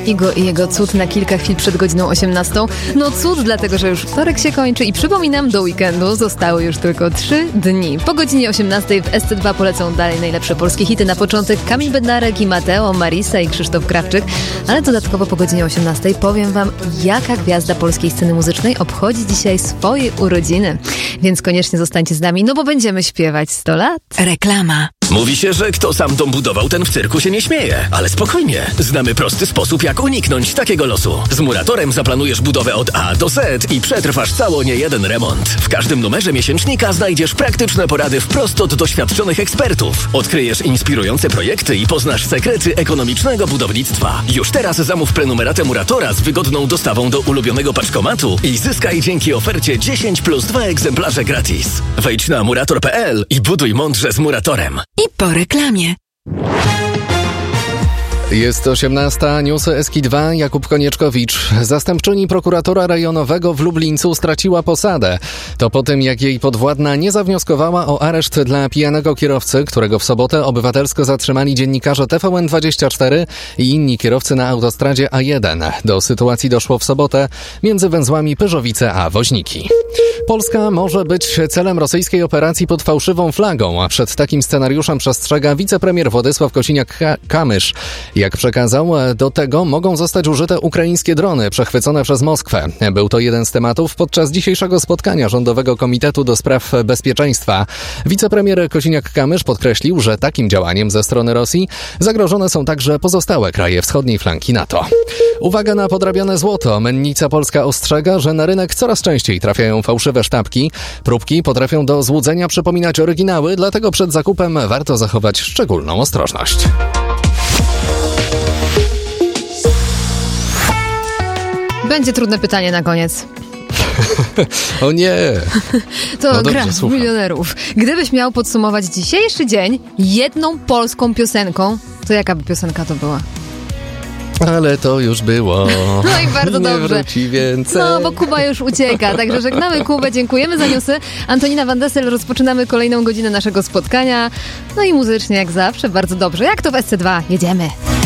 Igo i jego cud na kilka chwil przed godziną 18. No cud, dlatego że już wtorek się kończy i przypominam, do weekendu zostały już tylko 3 dni. Po godzinie 18 w SC2 polecą dalej najlepsze polskie hity. Na początek Kamil Bednarek i Mateo, Marisa i Krzysztof Krawczyk, ale dodatkowo po godzinie 18 powiem wam, jaka gwiazda polskiej sceny muzycznej obchodzi dzisiaj swoje urodziny. Więc koniecznie zostańcie z nami, no bo będziemy śpiewać 100 lat. Reklama. Mówi się, że kto sam dom budował, ten w cyrku się nie śmieje. Ale spokojnie, znamy prosty sposób, jak uniknąć takiego losu. Z Muratorem zaplanujesz budowę od A do Z i przetrwasz cało niejeden remont. W każdym numerze miesięcznika znajdziesz praktyczne porady wprost od doświadczonych ekspertów. Odkryjesz inspirujące projekty i poznasz sekrety ekonomicznego budownictwa. Już teraz zamów prenumeratę Muratora z wygodną dostawą do ulubionego paczkomatu i zyskaj dzięki ofercie 10 plus 2 egzemplarze gratis. Wejdź na murator.pl i buduj mądrze z Muratorem. I po reklamie. Jest 18, newsy Eski2, Jakub Konieczkowicz. Zastępczyni prokuratora rejonowego w Lublińcu straciła posadę. To po tym, jak jej podwładna nie zawnioskowała o areszt dla pijanego kierowcy, którego w sobotę obywatelsko zatrzymali dziennikarze TVN24 i inni kierowcy na autostradzie A1. Do sytuacji doszło w sobotę między węzłami Pyrzowice a Woźniki. Polska może być celem rosyjskiej operacji pod fałszywą flagą, a przed takim scenariuszem przestrzega wicepremier Władysław Kosiniak-Kamysz. Jak przekazał, do tego mogą zostać użyte ukraińskie drony przechwycone przez Moskwę. Był to jeden z tematów podczas dzisiejszego spotkania Rządowego Komitetu do Spraw Bezpieczeństwa. Wicepremier Kosiniak-Kamysz podkreślił, że takim działaniem ze strony Rosji zagrożone są także pozostałe kraje wschodniej flanki NATO. Uwaga na podrabiane złoto. Mennica Polska ostrzega, że na rynek coraz częściej trafiają fałszywe sztabki. Próbki potrafią do złudzenia przypominać oryginały, dlatego przed zakupem warto zachować szczególną ostrożność. Będzie trudne pytanie na koniec. O nie! To no dobrze, gra w milionerów. Gdybyś miał podsumować dzisiejszy dzień jedną polską piosenką, to jaka by piosenka to była? Ale to już było. No i bardzo dobrze. Nie wróci więcej. No, bo Kuba już ucieka. Także żegnamy Kubę, dziękujemy za newsy. Antonina Van Dessel, rozpoczynamy kolejną godzinę naszego spotkania. No i muzycznie jak zawsze, bardzo dobrze. Jak to w SC2? Jedziemy.